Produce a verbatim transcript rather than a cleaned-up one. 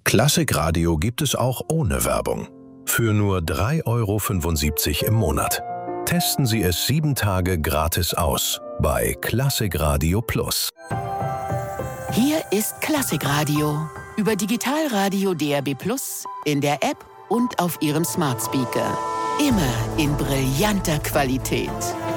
Klassikradio gibt es auch ohne Werbung. Für nur drei Euro fünfundsiebzig im Monat. Testen Sie es sieben Tage gratis aus bei Klassikradio Plus. Hier ist Klassikradio über Digitalradio D A B Plus, in der App und auf Ihrem Smart Speaker. Immer in brillanter Qualität.